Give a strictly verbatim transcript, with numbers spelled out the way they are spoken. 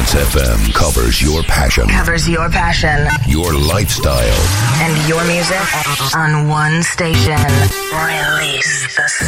Dance F M covers your passion. Covers your passion. Your lifestyle. And your music on one station. Release the